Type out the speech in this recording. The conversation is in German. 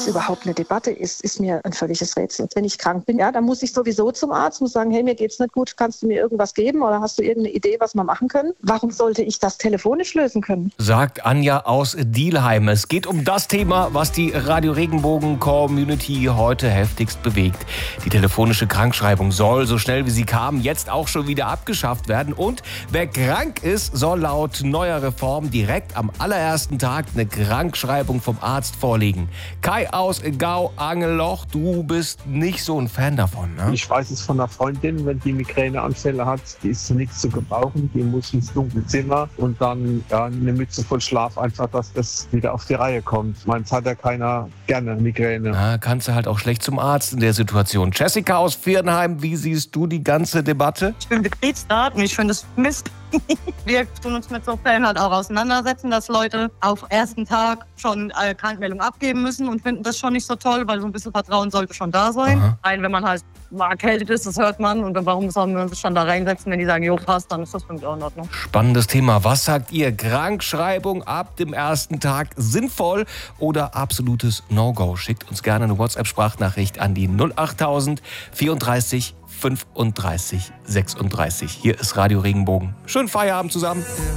überhaupt eine Debatte ist mir ein völliges Rätsel. Wenn ich krank bin, ja, dann muss ich sowieso zum Arzt, muss sagen, hey, mir geht's nicht gut, kannst du mir irgendwas geben oder hast du irgendeine Idee, was wir machen können? Warum sollte ich das telefonisch lösen können? Sagt Anja aus Dielheim. Es geht um das Thema, was die Radio Regenbogen Community heute heftigst bewegt. Die telefonische Krankschreibung soll, so schnell wie sie kam, jetzt auch schon wieder abgeschafft werden. Und wer krank ist, soll laut neuer Reform direkt am allerersten Tag eine Krankschreibung vom Arzt vorlegen. Kai aus Gau-Angelloch, du bist nicht so ein Fan davon, ne? Ich weiß es von einer Freundin, wenn die Migräneanfälle hat, die ist zu nichts zu gebrauchen, die muss ins dunkle Zimmer und dann eine Mütze voll Schlaf, einfach, dass das wieder auf die Reihe kommt. Meins hat ja keiner gerne Migräne. Na, kannst du halt auch schlecht zum Arzt in der Situation. Jessica aus Viernheim, wie siehst du die ganze Debatte? Ich bin Betriebsrat und ich finde es Mist. Wir tun uns mit so Fällen halt auch auseinandersetzen, dass Leute auf ersten Tag schon Krankmeldung abgeben müssen und finden das schon nicht so toll, weil so ein bisschen Vertrauen sollte schon da sein. Rein, wenn man halt mal erkältet ist, das hört man. Und warum soll man sich dann da reinsetzen, wenn die sagen, jo, passt, dann ist das für mich auch in Ordnung. Spannendes Thema. Was sagt ihr? Krankschreibung ab dem ersten Tag sinnvoll oder absolutes No-Go? Schickt uns gerne eine WhatsApp-Sprachnachricht an die 08000 34 35 36. Hier ist Radio Regenbogen. Schönen Feierabend zusammen.